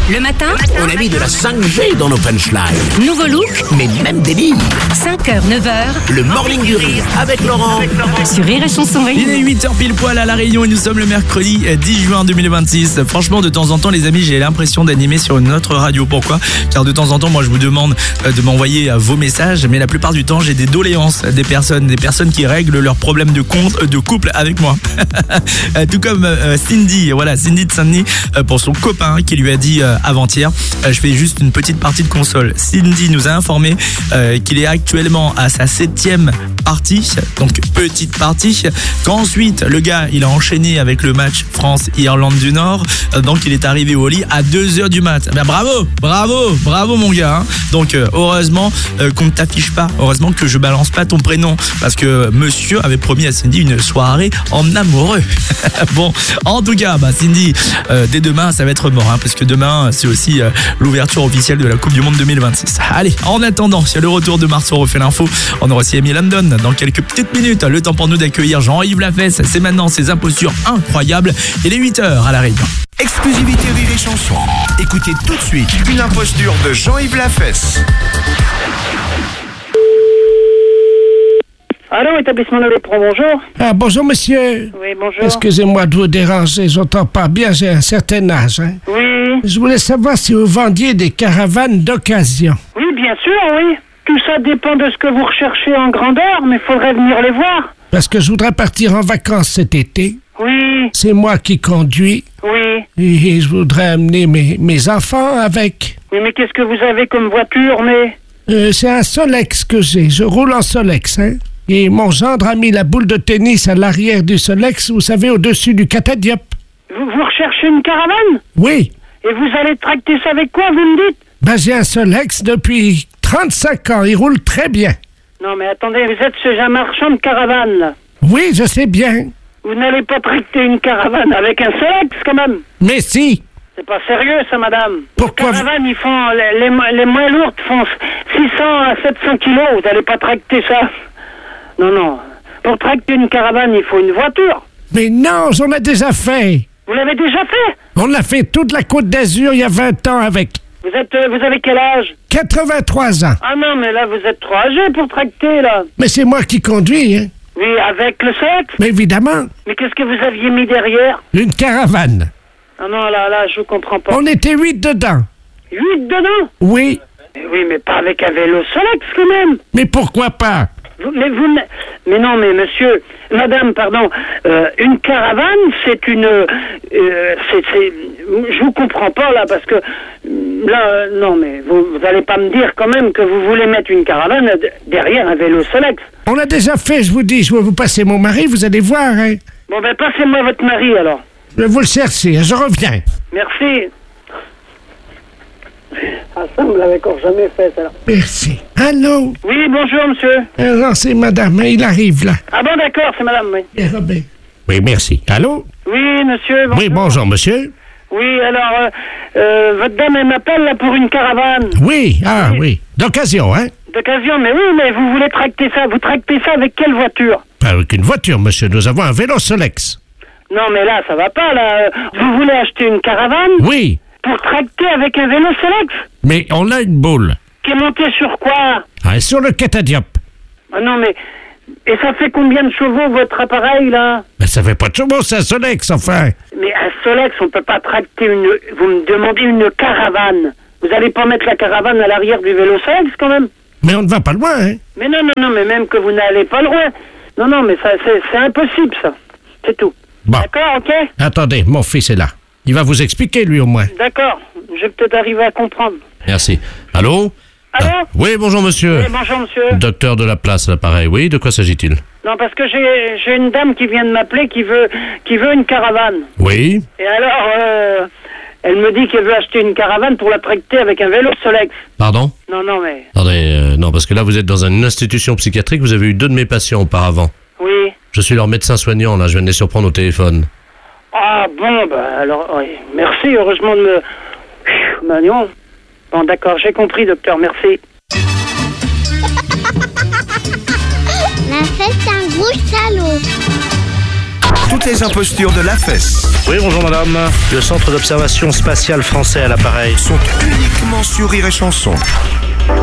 Le matin, On a mis de la 5G dans nos punchlines. nouveau look, Mais même des livres. 5h, 9h, Le morning du rire avec Laurent. sur Rire et Chanson. Il est 8h pile poil à La Réunion et nous sommes le mercredi 10 juin 2026. Franchement, de temps en temps, les amis, j'ai l'impression d'animer sur une autre radio. Pourquoi ? Car de temps en temps, moi, je vous demande de m'envoyer vos messages, mais la plupart du temps, j'ai des doléances des personnes qui règlent leurs problèmes de couple avec moi. Tout comme Cindy, voilà, Cindy de Saint-Denis, pour son copain qui lui a dit avant-hier, je fais juste une petite partie de console. Cindy nous a informé qu'il est actuellement à sa 7e partie, donc petite partie, qu'ensuite le gars il a enchaîné avec le match France-Irlande du Nord, donc il est arrivé au lit à 2h du mat. Ben bravo mon gars, hein. Donc heureusement qu'on ne t'affiche pas, heureusement que je balance pas ton prénom, parce que monsieur avait promis à Cindy une soirée en amoureux. Bon, en tout cas, Cindy, dès demain ça va être mort, hein, parce que demain c'est aussi l'ouverture officielle de la Coupe du Monde 2026. Allez, en attendant, il y a le retour de Marceau refait l'info. On aura aussi Amy London dans quelques petites minutes. Le temps pour nous d'accueillir Jean-Yves Lafesse. C'est maintenant ses impostures incroyables. Il est 8h à La Réunion. Exclusivité Rire et Chanson. Écoutez tout de suite une imposture de Jean-Yves Lafesse. Allô, établissement de l'éperon, bonjour. Ah, bonjour, monsieur. Oui, bonjour. Excusez-moi de vous déranger, j'entends pas bien, j'ai un certain âge. Hein. Oui. Je voulais savoir si vous vendiez des caravanes d'occasion. Oui, bien sûr, oui. Tout ça dépend de ce que vous recherchez en grandeur, mais faudrait venir les voir. Parce que je voudrais partir en vacances cet été. Oui, C'est moi qui conduis oui. et je voudrais amener mes enfants avec. Oui, mais qu'est-ce que vous avez comme voiture, mais... C'est un Solex que j'ai, je roule en Solex, hein. Et mon gendre a mis la boule de tennis à l'arrière du Solex, vous savez, au-dessus du catadiop. Vous recherchez une caravane? Oui, Et vous allez tracter ça avec quoi, vous me dites? j'ai un Solex depuis 35 ans, il roule très bien. Non, mais attendez, vous êtes chez un marchand de caravane, là. Oui, je sais bien. Vous n'allez pas tracter une caravane avec un Solex, quand même. Mais si. C'est pas sérieux, ça, madame. Pourquoi Les caravanes, ils font... Les moins lourdes font 600 à 700 kilos. Vous n'allez pas tracter ça. Non. Pour tracter une caravane, il faut une voiture. Mais non, j'en ai déjà fait. Vous l'avez déjà fait? On l'a fait toute la Côte d'Azur il y a 20 ans avec Vous avez quel âge? 83 ans. Ah non, mais là, vous êtes trop âgé pour tracter, là. Mais c'est moi qui conduis, hein. Oui, avec le sexe. Mais évidemment, Mais qu'est-ce que vous aviez mis derrière? une caravane. Ah non, là, je comprends pas. On était 8 dedans. 8 dedans? Oui, Oui, mais pas avec un vélo Solex, quand même. mais pourquoi pas? Mais non, mais monsieur, madame, pardon, une caravane, c'est une, je vous comprends pas là, parce que là, non, mais vous allez pas me dire quand même que vous voulez mettre une caravane derrière un vélo Solex. On l'a déjà fait, je vous dis, je vais vous passer mon mari, vous allez voir, hein. Bon, ben passez-moi votre mari alors. Je vais vous le chercher, hein, je reviens. Merci. Ah, ça, vous l'avez encore jamais fait, ça. Merci. Allô? Oui, bonjour, monsieur. Non, c'est madame, hein, il arrive là. Ah bon, d'accord, c'est madame, oui. Bien, Robert. Oui, merci. Allô? Oui, monsieur, bonjour. Oui, bonjour, monsieur. Oui, alors, votre dame, elle m'appelle là pour une caravane. Oui, oui. D'occasion, hein? D'occasion, mais oui, mais vous voulez tracter ça. Vous tractez ça avec quelle voiture? Avec une voiture, monsieur, nous avons un vélo Solex. Non, mais là, ça va pas, là. Vous voulez acheter une caravane Oui, pour tracter avec un vélo Solex? mais on a une boule. Qui est monté sur quoi? Sur le catadiop. Ah non, mais... Et ça fait combien de chevaux, votre appareil, là? Mais ça fait pas de chevaux, c'est un Solex, enfin. Mais un Solex, on peut pas tracter une... Vous me demandez une caravane. Vous allez pas mettre la caravane à l'arrière du vélo Solex, quand même? Mais on ne va pas loin, hein? Mais non, mais même que vous n'allez pas loin. Non, mais ça, c'est impossible, ça. C'est tout. Bon. D'accord, ok? Attendez, mon fils est là. Il va vous expliquer, lui, au moins. D'accord. Je vais peut-être arriver à comprendre. Merci. Allô? Allô? Oui, bonjour monsieur. Oui, bonjour, monsieur. Docteur de la place, l'appareil. Oui, de quoi s'agit-il? Non, parce que j'ai une dame qui vient de m'appeler qui veut une caravane. Oui. Et alors, elle me dit qu'elle veut acheter une caravane pour la tracter avec un vélo Solex. Pardon? Non, mais... Attendez, non, parce que là, vous êtes dans une institution psychiatrique, vous avez eu 2 de mes patients auparavant. Oui. Je suis leur médecin soignant, là, je viens de les surprendre au téléphone. Ah, bon, alors, oui. Merci, heureusement de me... non. Bon, d'accord, j'ai compris, docteur, merci. La fête, c'est un gros salaud. Toutes les impostures de la fesse Oui, bonjour madame. Le centre d'observation spatiale français à l'appareil. sont uniquement sur Rire et Chanson.